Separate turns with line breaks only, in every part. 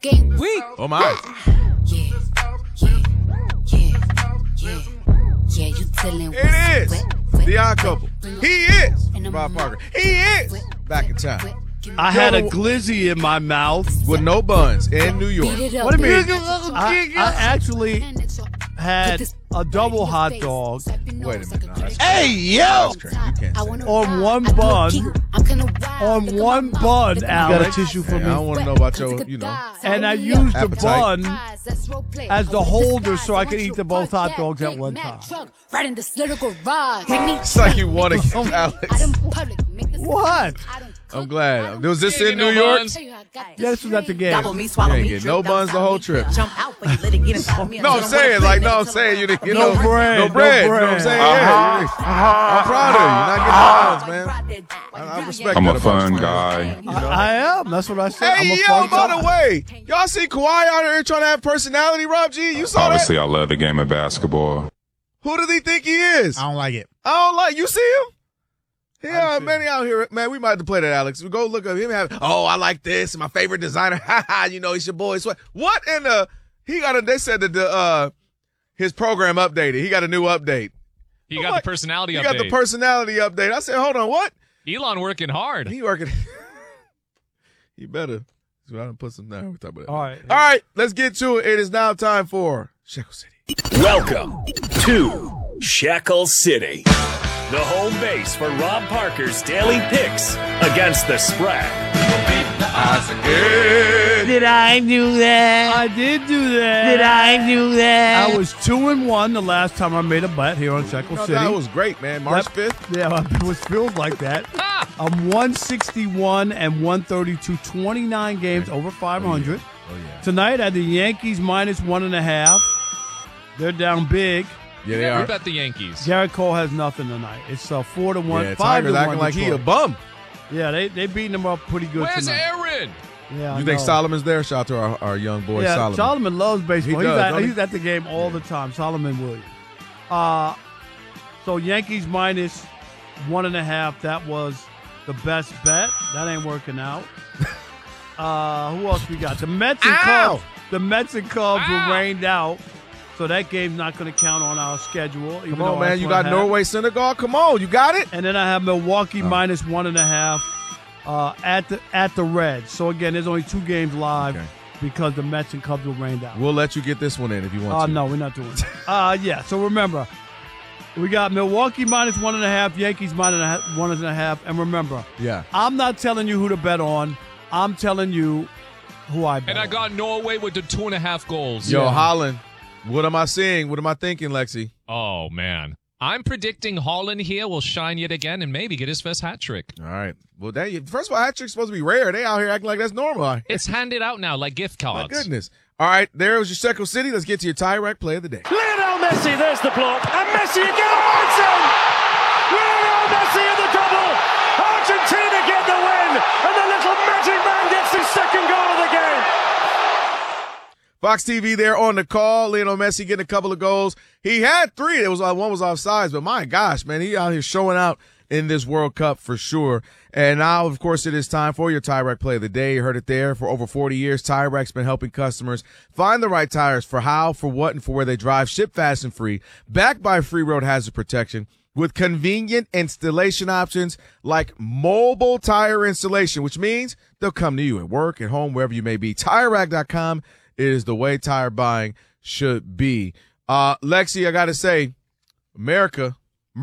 Weak.
Oh, my.
Yeah, you dealing with
It is the odd couple. He is Rob Parker. He is back in town.
I had a glizzy in my mouth.
With no buns in New York.
What do you mean? I actually had a double hot dog
Wait a minute. No, that's
Hey, yo!
that's crazy. You can't say that.
on one bun. On one bun,
You got a
Alex.
tissue for
Hey, I
me?
don't want to know about your,
And I used the
Appetite.
bun as the holder so I could eat the both hot dogs at one time.
Right in this little garage. Make me
It's like you want to give
out
Alex.
in public. Make this
What?
I'm glad. Was this in New York?
Yeah, this was at the game.
You ain't get no buns the whole trip. No, I'm saying, you didn't get
No bread,
No
no
bread. You know what I'm
bread.
saying? Yeah. I'm proud of you. You're not getting the buns, man. I respect
I'm
that
a
about
fun
you, man.
guy.
I am. That's what I said. I'm
Hey,
a
yo,
fun
by
guy.
the way, y'all see Kawhi out here trying to have personality, Rob G? You saw
Obviously,
that?
I love the game of basketball.
Who does he think he is?
I don't like it.
You see him? Yeah, man, he out here, man. We might have to play that, Alex. We go look up him. I like this. My favorite designer. He's your boy. What in the? They said that his program updated. He got a new update.
He got the personality update.
He got the personality update. I said, hold on, what?
Elon working hard.
He working. He better. So I done put some down. We'll talk about that.
All right.
All right, let's get to it. It is now time for Shekel City.
Welcome to Shekel City, the home base for Rob Parker's daily picks against the spread.
Did I do that?
I did do that.
Did I do that?
I was 2-1 the last time I made a bet here on Shekel City.
That was great, man. March 5th.
Yeah, it was feels like that. I'm 161 and 132, 29 games over 500.
Oh, yeah.
Tonight I had the Yankees minus 1.5. They're down big.
Yeah, they
We
are.
bet the Yankees.
Garrett Cole has nothing tonight. It's 4-1,
Yeah,
5-1.
Tiger's acting like he a
Detroit.
bum.
Yeah, they beating him up pretty good
Where's
tonight.
Aaron?
Yeah,
You
I
think
know.
Solomon's there? Shout out to our young boy,
Yeah,
Solomon.
loves baseball.
He does, don't he?
He's at the game all the time. Solomon Williams. So Yankees minus 1.5. That was the best bet. That ain't working out. Who else we got? The Mets and Cubs. The Mets and Cubs were rained out, so that game's not going to count on our schedule. even
Come on,
though
man.
that's
You
what I
got
have.
Norway, Senegal. Come on. You got it?
And then I have Milwaukee minus 1.5 at the Reds. So again, there's only 2 games live because the Mets and Cubs were rained out.
We'll let you get this one in if you want to.
No, we're not doing it. Yeah, so remember, we got Milwaukee minus 1.5, Yankees minus 1.5, and remember,
Yeah.
I'm not telling you who to bet on. I'm telling you who I bet
And I
on.
got Norway with the 2.5 goals.
Yo, Holland. What am I seeing? What am I thinking, Lexi?
Oh, man. I'm predicting Holland here will shine yet again and maybe get his first hat trick.
All right. Well, first of all, hat trick's supposed to be rare. They out here acting like that's normal.
It's handed out now like gift
My
cards.
goodness. All right. There was your Shekel City. Let's get to your tie-rack play of the day.
Lionel Messi, there's the block, and Messi again, Hansen! Lionel Messi in the double! Argentina get the win, and the little magic man gets his second goal of the game!
Fox TV there on the call. Lionel Messi getting a couple of goals. He had 3. One was offsides, but my gosh, man, he out here showing out in this World Cup for sure. And now, of course, it is time for your Tie Rack play of the day. You heard it there. For over 40 years, Tie Rack's been helping customers find the right tires for how, for what, and for where they drive. Ship fast and free. Backed by free road hazard protection with convenient installation options like mobile tire installation, which means they'll come to you at work, at home, wherever you may be. TireRack.com is the way tire buying should be. Lexi, I got to say, America,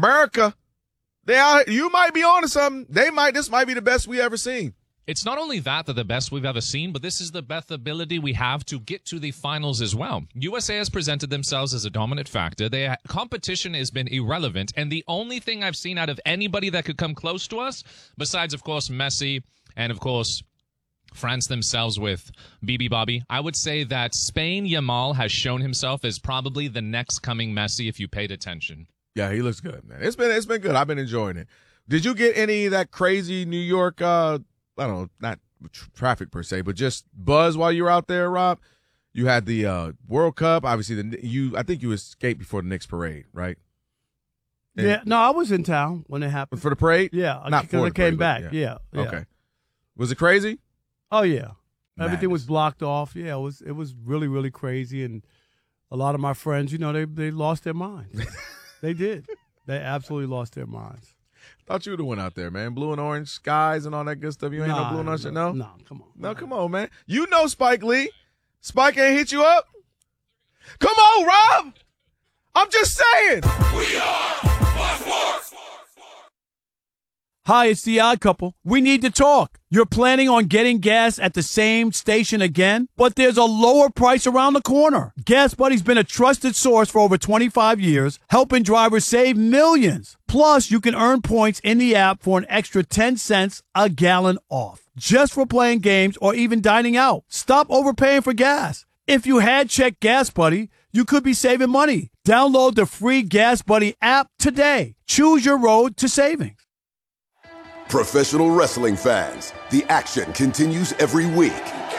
you might be on to something. This might be the best we ever seen.
It's not only that they're the best we've ever seen, but this is the best ability we have to get to the finals as well. USA has presented themselves as a dominant factor. Their competition has been irrelevant, and the only thing I've seen out of anybody that could come close to us, besides, of course, Messi and, of course, France themselves with BB Bobby, I would say that Spain Yamal has shown himself as probably the next coming Messi if you paid attention.
Yeah, he looks good, man. It's been good. I've been enjoying it. Did you get any of that crazy New York, I don't know, not traffic per se, but just buzz while you were out there, Rob? You had the World Cup. Obviously, I think you escaped before the Knicks parade, right?
Yeah, no, I was in town when it happened.
For the parade?
Yeah,
Not
because
for
I
the
came
parade,
back.
but
Yeah.
Okay. Was it crazy?
Oh, yeah. Everything was blocked off. Yeah, it was really, really crazy. And a lot of my friends, they lost their minds. They did. They absolutely lost their minds.
Thought you would have went out there, man. Blue and orange skies and all that good stuff. You ain't no blue and orange shit, no?
No, come on.
No, come on, man. You know Spike Lee. Spike ain't hit you up? Come on, Rob. I'm just saying.
We are Fox Sports.
Hi, it's the Odd Couple. We need to talk. You're planning on getting gas at the same station again, but there's a lower price around the corner. Gas Buddy's been a trusted source for over 25 years, helping drivers save millions. Plus, you can earn points in the app for an extra 10 cents a gallon off, just for playing games or even dining out. Stop overpaying for gas. If you had checked Gas Buddy, you could be saving money. Download the free Gas Buddy app today. Choose your road to savings.
Professional wrestling fans, the action continues every week.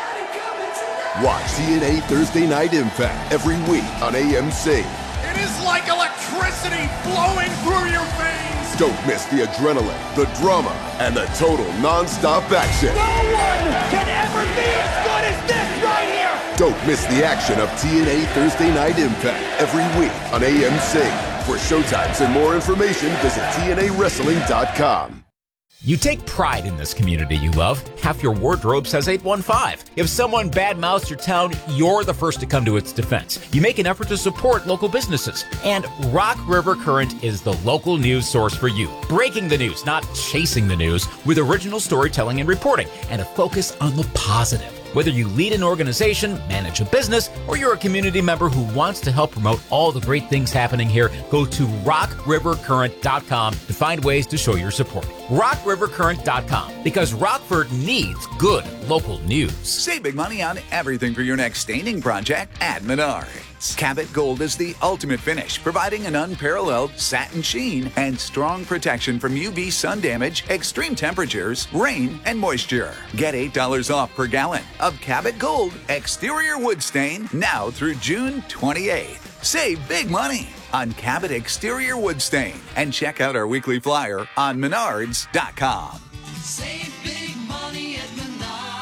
Watch TNA Thursday Night Impact every week on AMC.
It is like electricity flowing through your veins.
Don't miss the adrenaline, the drama, and the total non-stop action.
No one can ever be as good as this right here.
Don't miss the action of TNA Thursday Night Impact every week on AMC. For showtimes and more information, visit TNAWrestling.com.
You take pride in this community you love. Half your wardrobe says 815. If someone badmouths your town, you're the first to come to its defense. You make an effort to support local businesses. And Rock River Current is the local news source for you. Breaking the news, not chasing the news, with original storytelling and reporting, and a focus on the positive. Whether you lead an organization, manage a business, or you're a community member who wants to help promote all the great things happening here, go to rockrivercurrent.com to find ways to show your support. rockrivercurrent.com, because Rockford needs good local news.
Save big money on everything for your next staining project at Menards. Cabot Gold is the ultimate finish, providing an unparalleled satin sheen and strong protection from UV sun damage, extreme temperatures, rain, and moisture. Get $8 off per gallon of Cabot Gold exterior wood stain now through June 28th. Save big money on Cabot exterior wood stain and check out our weekly flyer on menards.com.
Save big money at Menards.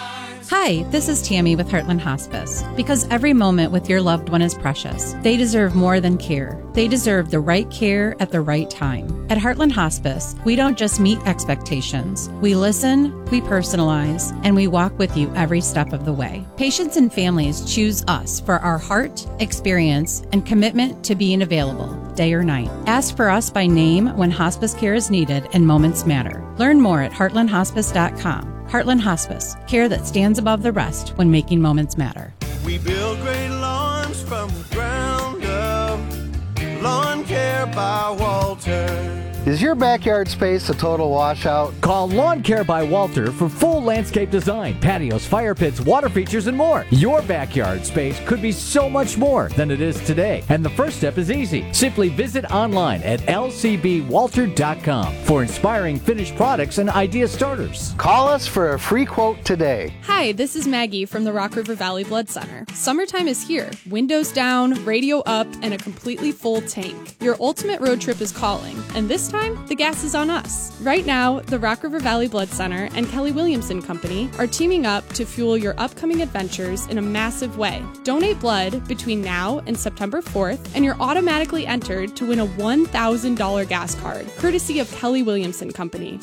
Hi, this is Tammy with Heartland Hospice. Because every moment with your loved one is precious, they deserve more than care. They deserve the right care at the right time. At Heartland Hospice, we don't just meet expectations. We listen, we personalize, and we walk with you every step of the way. Patients and families choose us for our heart, experience, and commitment to being available, day or night. Ask for us by name when hospice care is needed and moments matter. Learn more at heartlandhospice.com. Heartland Hospice, care that stands above the rest when making moments matter.
We build great lawns from the ground up. Lawn Care by Walter.
Is your backyard space a total washout?
Call Lawn Care by Walter for full landscape design, patios, fire pits, water features, and more. Your backyard space could be so much more than it is today. And the first step is easy. Simply visit online at lcbwalter.com for inspiring finished products and idea starters.
Call us for a free quote today.
Hi, this is Maggie from the Rock River Valley Blood Center. Summertime is here. Windows down, radio up, and a completely full tank. Your ultimate road trip is calling, and this time, the gas is on us. Right now, the Rock River Valley Blood Center and Kelly Williamson Company are teaming up to fuel your upcoming adventures in a massive way. Donate blood between now and September 4th, and you're automatically entered to win a $1,000 gas card, courtesy of Kelly Williamson Company.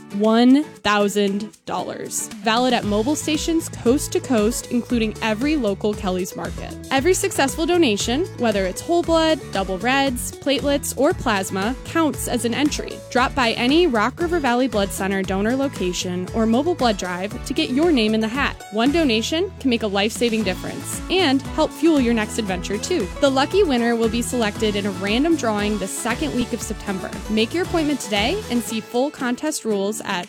$1,000. Valid at mobile stations coast to coast, including every local Kelly's Market. Every successful donation, whether it's whole blood, double reds, platelets, or plasma, counts as an entry. Drop by any Rock River Valley Blood Center donor location or mobile blood drive to get your name in the hat. One donation can make a life-saving difference and help fuel your next adventure too. The lucky winner will be selected in a random drawing the second week of September. Make your appointment today and see full contest rules at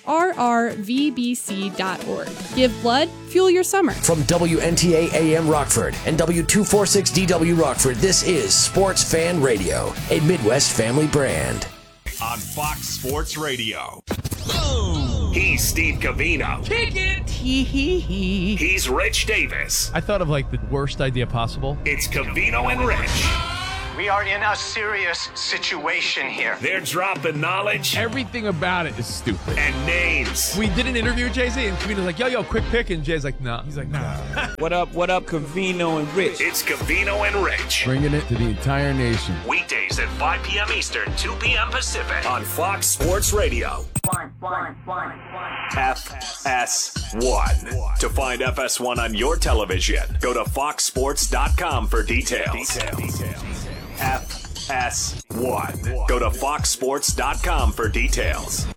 rrvbc.org. Give blood, fuel your summer.
From WNTA AM Rockford and W246DW Rockford, this is Sports Fan Radio, a Midwest family brand.
On Fox Sports Radio. Boom! He's Steve Covino.
Kick it!
He's Rich Davis.
I thought of like the worst idea possible.
It's Covino and Rich.
We are in a serious situation here.
They're dropping knowledge.
Everything about it is stupid.
And names.
We did an interview with Jay-Z, and Cavino's like, yo, quick pick, and Jay's like, nah. He's like, nah.
What up, Cavino and Rich?
It's Cavino and Rich.
Bringing it to the entire nation.
Weekdays at 5 p.m. Eastern, 2 p.m. Pacific on Fox Sports Radio. FS1. To find FS1 on your television, go to foxsports.com for details. FS1. Go to foxsports.com for details.